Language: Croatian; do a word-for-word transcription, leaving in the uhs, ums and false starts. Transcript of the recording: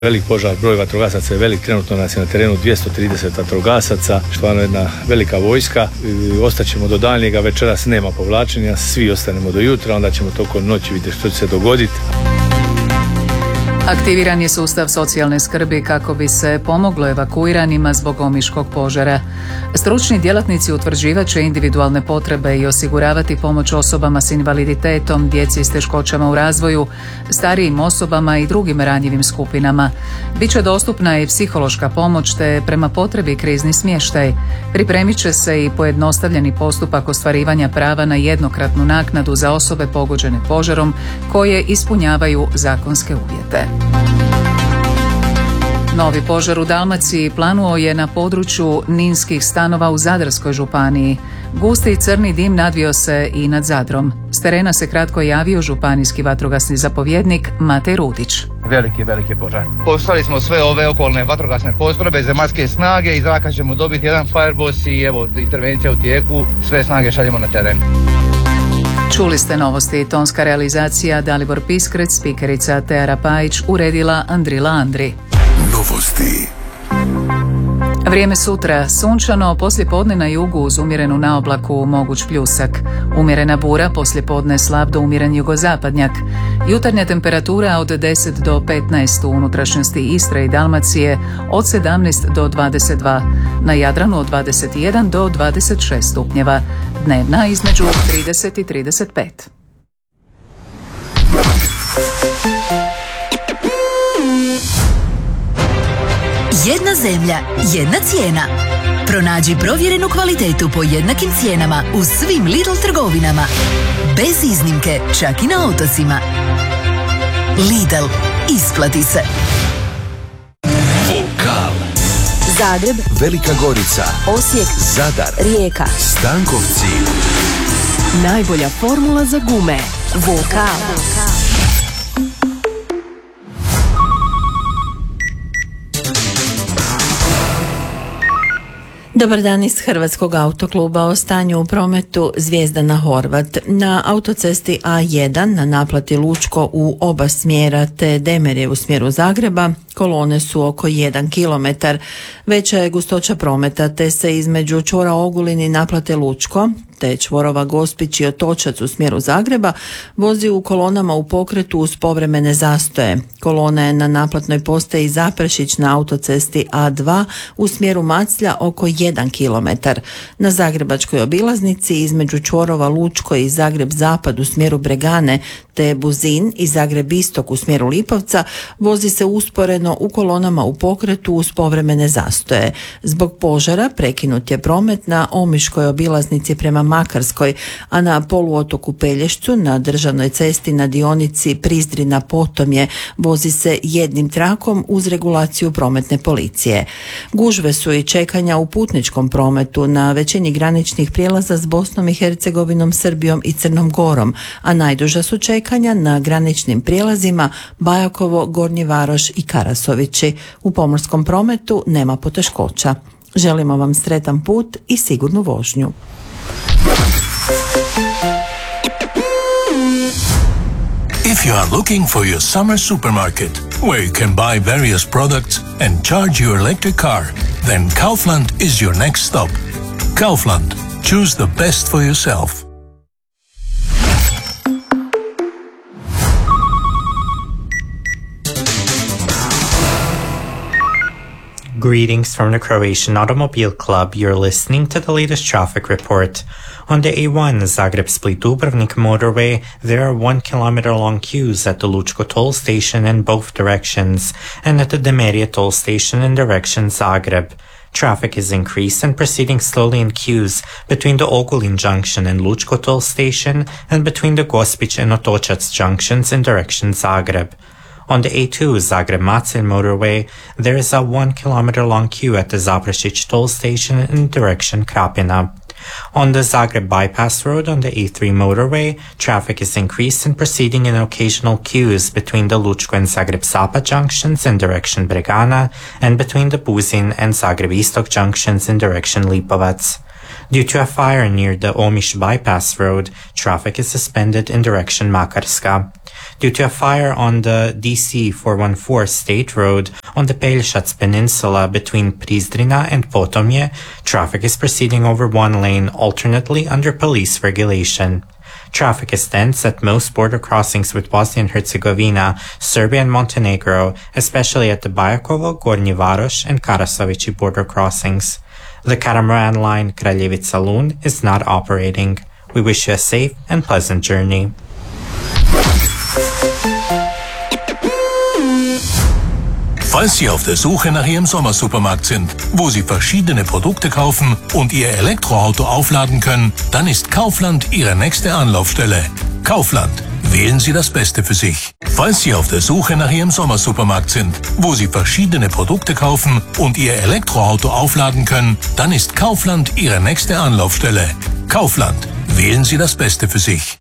Velik požar, broj vatrogasaca je velik, trenutno nas je na terenu dvjesto trideset vatrogasaca, što je jedna velika vojska. Ostaćemo do daljnjega, večeras nema povlačenja, svi ostanemo do jutra, onda ćemo tokom noći vidjeti što će se dogoditi. Aktiviran je sustav socijalne skrbi kako bi se pomoglo evakuiranima zbog omiškog požara. Stručni djelatnici utvrđivat će individualne potrebe i osiguravati pomoć osobama s invaliditetom, djeci s teškoćama u razvoju, starijim osobama i drugim ranjivim skupinama. Biće dostupna i psihološka pomoć te prema potrebi krizni smještaj. Pripremit će se i pojednostavljeni postupak ostvarivanja prava na jednokratnu naknadu za osobe pogođene požarom koje ispunjavaju zakonske uvjete. Novi požar u Dalmaciji planuo je na području ninskih stanova u Zadarskoj županiji. Gusti crni dim nadvio se i nad Zadrom. S terena se kratko javio županijski vatrogasni zapovjednik Matej Rudić. Veliki, veliki požar. Poslali smo sve ove okolne vatrogasne postrojbe, zemaljske snage, iz zraka ćemo dobiti jedan fireboss i evo, intervencija u tijeku, sve snage šaljemo na teren. Čuli ste novosti, tonska realizacija Dalibor Piskrec, spikerica Teara Pajić, uredila Andrila Andri. Novosti. Vrijeme sutra, sunčano, poslijepodne na jugu uz umjerenu naoblaku moguć pljusak. Umjerena bura, poslijepodne slab do umjeren jugozapadnjak. Jutarnja temperatura od deset do petnaest u unutrašnjosti Istre i Dalmacije, od sedamnaest do dvadeset dva. Na Jadranu od dvadeset jedan do dvadeset šest stupnjeva. Dnevna između trideset i trideset pet. Jedna zemlja, jedna cijena. Pronađi provjerenu kvalitetu po jednakim cijenama u svim Lidl trgovinama. Bez iznimke, čak i na otocima. Lidl, isplati se. Vokal. Zagreb, Velika Gorica, Osijek, Zadar, Rijeka, Stankovci. Najbolja formula za gume. Vokal. Dobar dan iz Hrvatskog autokluba. O stanju u prometu Zvijezdana Horvat. Na autocesti A jedan na naplati Lučko u oba smjera te Demerje u smjeru Zagreba kolone su oko jedan kilometar. Veća je gustoća prometa te se između čvora Ogulin i naplate Lučko te čvorova Gospić i Otočac u smjeru Zagreba vozi u kolonama u pokretu uz povremene zastoje. Kolona je na naplatnoj postaji Zaprešić na autocesti A dva u smjeru Maclja oko jedan kilometar. Na zagrebačkoj obilaznici između čvorova Lučko i Zagreb Zapad u smjeru Bregane te Buzin i Zagreb Istok u smjeru Lipovca vozi se usporeno u kolonama u pokretu uz povremene zastoje. Zbog požara prekinut je promet na Omiškoj obilaznici prema Makarskoj, a na poluotoku Pelješcu na državnoj cesti na dionici Prizdrina Potomje vozi se jednim trakom uz regulaciju prometne policije. Gužve su i čekanja u putničkom prometu na većini graničnih prijelaza s Bosnom i Hercegovinom, Srbijom i Crnom Gorom, a najduža su čekanja na graničnim prijelazima Bajakovo, Gornji Varoš i Karasovići. U pomorskom prometu nema poteškoća. Želimo vam sretan put i sigurnu vožnju. If you are looking for your summer supermarket, where you can buy various products and charge your electric car, then Kaufland is your next stop. Kaufland. Choose the best for yourself. Greetings from the Croatian Automobile Club. You're listening to the latest traffic report. On the A one Zagreb-Split-Dubrovnik motorway, there are one kilometer long queues at the Lučko toll station in both directions and at the Demerje toll station in direction Zagreb. Traffic is increased and proceeding slowly in queues between the Ogulin junction and Lučko toll station and between the Gospić and Otočac junctions in direction Zagreb. On the A two Zagreb-Macelj motorway, there is a one kilometer long queue at the Zaprešić toll station in direction Krapina. On the Zagreb bypass road on the A three motorway, traffic is increased and proceeding in occasional queues between the Lučko and Zagreb Zapad junctions in direction Bregana and between the Buzin and Zagreb Istok junctions in direction Lipovac. Due to a fire near the Omish Bypass Road, traffic is suspended in direction Makarska. Due to a fire on the D C four one four State Road on the Pelshats Peninsula between Prizdrina and Potomje, traffic is proceeding over one lane alternately under police regulation. Traffic is tense at most border crossings with Bosnia and Herzegovina, Serbia and Montenegro, especially at the Bajakovo, Gornji Varoš and Karasovići border crossings. The catamaran line Kraljevica-Lun is not operating. We wish you a safe and pleasant journey. Falls Sie auf der Suche nach Ihrem Sommersupermarkt sind, wo Sie verschiedene Produkte kaufen und Ihr Elektroauto aufladen können, dann ist Kaufland Ihre nächste Anlaufstelle. Kaufland. Wählen Sie das Beste für sich. Falls Sie auf der Suche nach Ihrem Sommersupermarkt sind, wo Sie verschiedene Produkte kaufen und Ihr Elektroauto aufladen können, dann ist Kaufland Ihre nächste Anlaufstelle. Kaufland. Wählen Sie das Beste für sich.